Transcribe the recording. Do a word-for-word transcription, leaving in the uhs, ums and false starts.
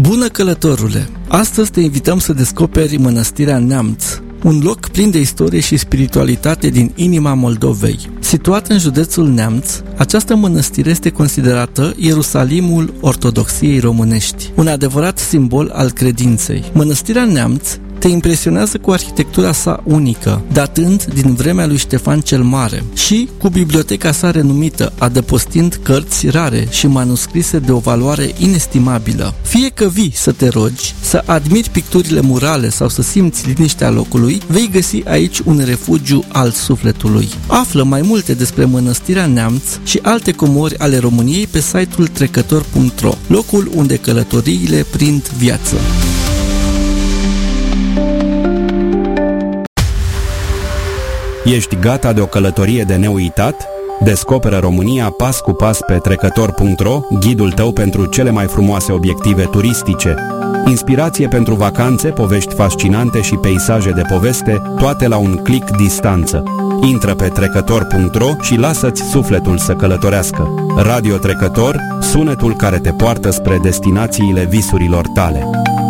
Bună călătorule! Astăzi te invităm să descoperi Mănăstirea Neamț, un loc plin de istorie și spiritualitate din inima Moldovei. Situată în județul Neamț, această mănăstire este considerată Ierusalimul Ortodoxiei românești, un adevărat simbol al credinței. Mănăstirea Neamț te impresionează cu arhitectura sa unică, datând din vremea lui Ștefan cel Mare, și cu biblioteca sa renumită, adăpostind cărți rare și manuscrise de o valoare inestimabilă. Fie că vii să te rogi, să admiri picturile murale sau să simți liniștea locului, vei găsi aici un refugiu al sufletului. Află mai multe despre Mănăstirea Neamț și alte comori ale României pe site-ul trecător punct ro, locul unde călătoriile prind viață. Ești gata de o călătorie de neuitat? Descoperă România pas cu pas pe trecător punct ro, ghidul tău pentru cele mai frumoase obiective turistice. Inspirație pentru vacanțe, povești fascinante și peisaje de poveste, toate la un click distanță. Intră pe trecător punct ro și lasă-ți sufletul să călătorească. Radio Trecător, sunetul care te poartă spre destinațiile visurilor tale.